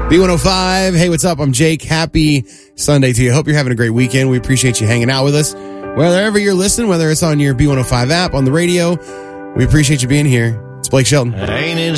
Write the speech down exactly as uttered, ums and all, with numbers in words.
B one oh five. Hey, what's up? I'm Jake. Happy Sunday to you. Hope you're having a great weekend. We appreciate you hanging out with us. Wherever you're listening, whether it's on your B one oh five app, on the radio, we appreciate you being here. It's Blake Shelton. I ain't in